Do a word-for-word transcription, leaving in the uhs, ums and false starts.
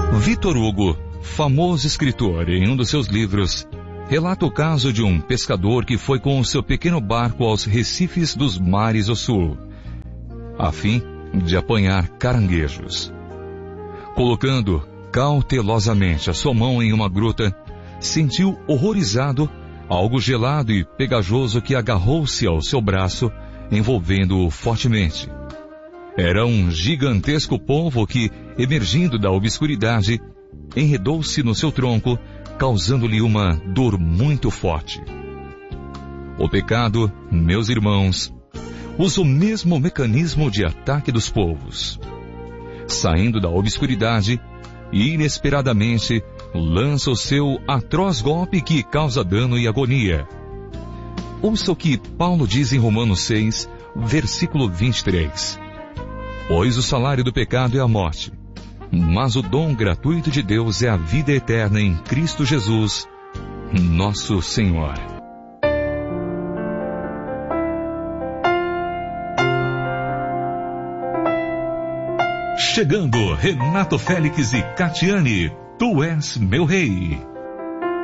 Victor Hugo, famoso escritor, em um dos seus livros, relata o caso de um pescador que foi com o seu pequeno barco aos recifes dos mares do sul, a fim de apanhar caranguejos. Colocando cautelosamente a sua mão em uma gruta, sentiu horrorizado algo gelado e pegajoso que agarrou-se ao seu braço, envolvendo-o fortemente. Era um gigantesco polvo que, emergindo da obscuridade, enredou-se no seu tronco, causando-lhe uma dor muito forte. O pecado, meus irmãos, usa o mesmo mecanismo de ataque dos polvos. Saindo da obscuridade, inesperadamente, lança o seu atroz golpe que causa dano e agonia. Ouça o que Paulo diz em Romanos seis, versículo vinte e três. Pois o salário do pecado é a morte, mas o dom gratuito de Deus é a vida eterna em Cristo Jesus, nosso Senhor. Chegando Renato Félix e Catiane, Tu és meu rei.